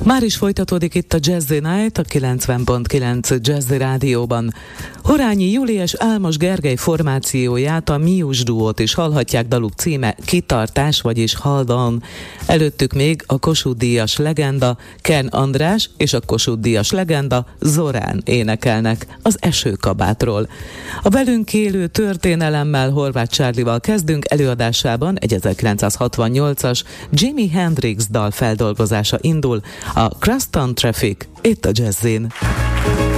Már is folytatódik itt a Jazzy Night, a 90.9 Jazzy Rádióban. Horányi Júli és Álmos Gergely formációját, a Mius duót is hallhatják, daluk címe Kitartás, vagyis Hold On. Előttük még a Kossuth-díjas legenda Ken András és a Kossuth-díjas legenda Zorán énekelnek az Esőkabátról. A velünk élő történelemmel Horváth Charlie-val kezdünk, előadásában egy 1968-as Jimi Hendrix dal feldolgozása indul, a Crosstown Traffic, itt a Jazzin.